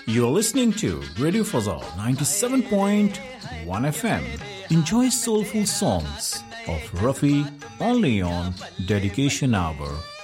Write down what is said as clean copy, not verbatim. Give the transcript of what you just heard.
You're listening to Radio Fazal 97.1 FM. Enjoy soulful songs of Rafi only on Dedication Hour.